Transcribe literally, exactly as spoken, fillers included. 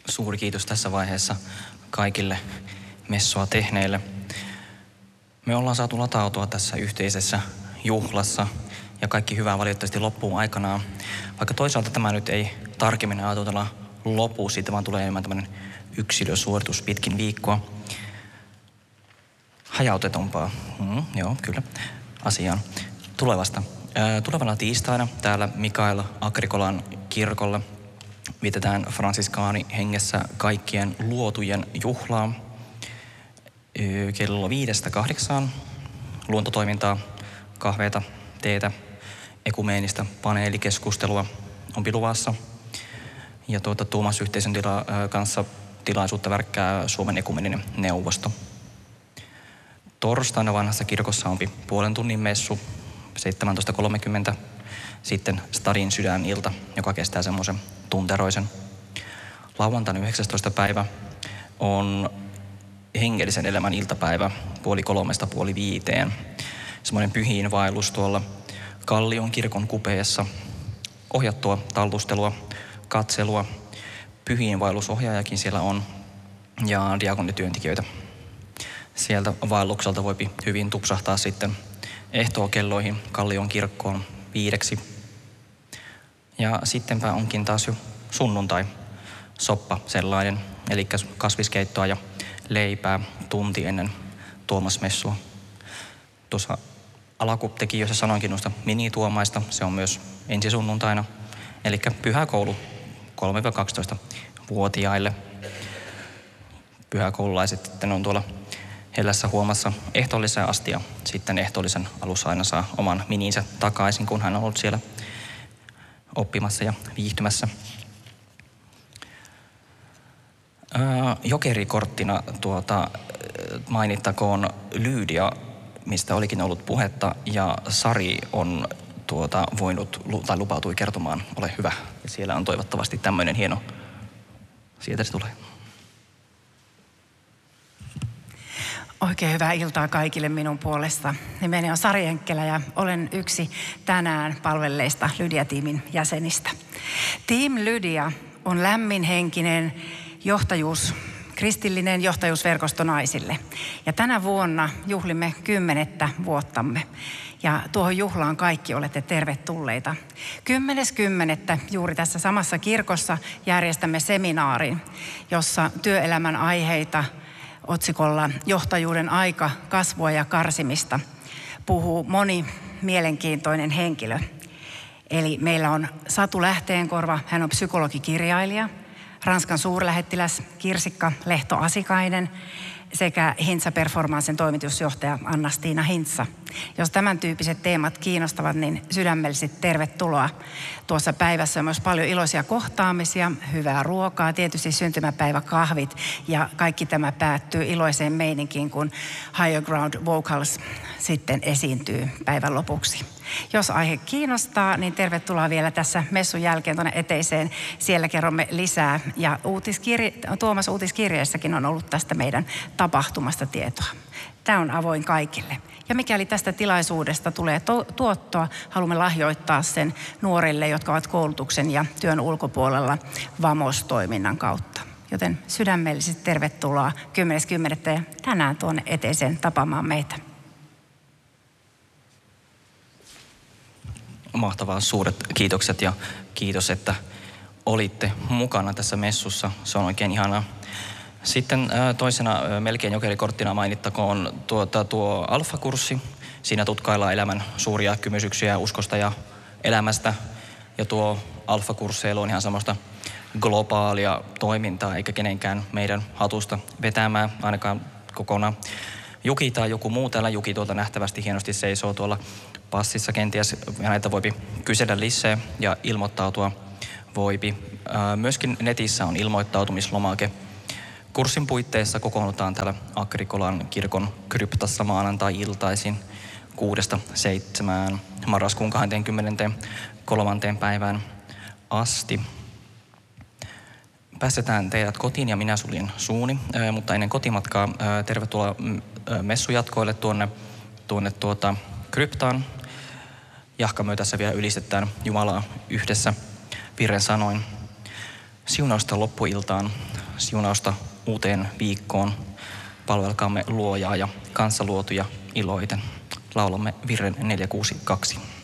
Suuri kiitos tässä vaiheessa kaikille messua tehneille. Me ollaan saatu latautua tässä yhteisessä juhlassa ja kaikki hyvää valitettavasti loppuu aikanaan. Vaikka toisaalta tämä nyt ei tarkemmin ajatella lopu, siitä vaan tulee enemmän tämmöinen yksilösuoritus pitkin viikkoa. Hajautetumpaa, mm, joo kyllä, asiaan tulevasta. Ää, tulevana tiistaina täällä Mikael Agrikolan kirkolla vietetään fransiskaani hengessä kaikkien luotujen juhlaa. Ää, kello viidestä kahdeksaan luontotoimintaa, kahveita, teetä, ekumeenistä paneelikeskustelua on luvassa. Ja tuota, Tuomas-yhteisön tila, ää, kanssa tilaisuutta värkkää Suomen ekumeninen neuvosto. Torstaina vanhassa kirkossa on puolen tunnin messu, seitsemäntoista kolmekymmentä. Sitten Stadin sydänilta, joka kestää semmoisen tunteroisen. Lauantaina yhdeksästoista päivä on hengellisen elämän iltapäivä puoli kolmesta puoli viiteen. Semmoinen pyhiinvaellus tuolla Kallion kirkon kupeessa. Ohjattua tallustelua, katselua. Pyhiinvaellusohjaajakin siellä on ja diakonityöntekijöitä. Sieltä vaellukselta voi hyvin tupsahtaa sitten ehtookelloihin Kallion kirkkoon viideksi. Ja sittenpä onkin taas jo sunnuntai, soppa sellainen, eli kasviskeittoa ja leipää tunti ennen Tuomasmessua. Tuossa alakutekijöissä sanoinkin noista minituomaista, se on myös ensi sunnuntaina, eli pyhäkoulu kolme-kaksitoista-vuotiaille. Pyhäkoululaiset sitten on tuolla Hellässä huomassa ehtoolliseen asti ja sitten ehtoollisen alussa aina saa oman mininsä takaisin, kun hän on ollut siellä oppimassa ja viihtymässä. Ää, jokerikorttina tuota, mainittakoon Lyydia, mistä olikin ollut puhetta, ja Sari on tuota, voinut tai lupautui kertomaan, ole hyvä. Ja siellä on toivottavasti tämmöinen hieno, sieltä se tulee. Oikein hyvää iltaa kaikille minun puolesta. Nimeni on Sari Enkkelä ja olen yksi tänään palvelleista Lydia-tiimin jäsenistä. Team Lydia on lämminhenkinen johtajuus, kristillinen johtajuusverkosto naisille. Ja tänä vuonna juhlimme kymmenettä vuottamme. Ja tuohon juhlaan kaikki olette tervetulleita. Kymmenes kymmenettä juuri tässä samassa kirkossa järjestämme seminaarin, jossa työelämän aiheita otsikolla Johtajuuden aika, kasvua ja karsimista puhuu moni mielenkiintoinen henkilö. Eli meillä on Satu Lähteenkorva, hän on psykologikirjailija, Ranskan suurlähettiläs Kirsikka Lehto-Asikainen sekä Hintsa Performancen toimitusjohtaja Anna-Stiina Hintsa. Jos tämän tyyppiset teemat kiinnostavat, niin sydämellisesti tervetuloa. Tuossa päivässä on myös paljon iloisia kohtaamisia, hyvää ruokaa, tietysti syntymäpäiväkahvit ja kaikki tämä päättyy iloiseen meininkiin, kun Higher Ground Vocals sitten esiintyy päivän lopuksi. Jos aihe kiinnostaa, niin tervetuloa vielä tässä messun jälkeen tuonne eteiseen. Siellä kerromme lisää. Ja uutiskirje, Tuomas uutiskirjeessäkin on ollut tästä meidän tapahtumasta tietoa. Tämä on avoin kaikille. Ja mikäli tästä tilaisuudesta tulee to- tuottoa, haluamme lahjoittaa sen nuorille, jotka ovat koulutuksen ja työn ulkopuolella Vamos-toiminnan kautta. Joten sydämellisesti tervetuloa kymmenes kymmenettä ja tänään tuonne eteiseen tapaamaan meitä. Mahtavaa, suuret kiitokset ja kiitos, että olitte mukana tässä messussa. Se on oikein ihanaa. Sitten toisena melkein jokerikorttina mainittakoon tuota, tuo alfakurssi. Siinä tutkaillaan elämän suuria kymysyksiä uskosta ja elämästä. Ja tuo alfakursseilu on ihan semmoista globaalia toimintaa, eikä kenenkään meidän hatusta vetämään ainakaan kokonaan. Juki tai joku muu täällä, Juki tuolta nähtävästi hienosti seisoo tuolla passissa kenties. Näitä voipi kysellä lisää ja ilmoittautua voipi. Myöskin netissä on ilmoittautumislomake. Kurssin puitteissa kokoonnutaan täällä Agrikolan kirkon kryptassa maanantai-iltaisin kuudesta seitsemään marraskuun kahdeskymmeneskolmas päivään asti. Päästetään teidät kotiin ja minä suljin suuni, mutta ennen kotimatkaa tervetuloa messujatkoille tuonne, tuonne tuota kryptaan. Jahka me tässä vielä ylistetään Jumalaa yhdessä virren sanoin. Siunausta loppuiltaan. siunausta uuteen viikkoon. Palvelkaamme luojaa ja kanssa luotuja iloiten. Laulamme virren neljä kuusi kaksi.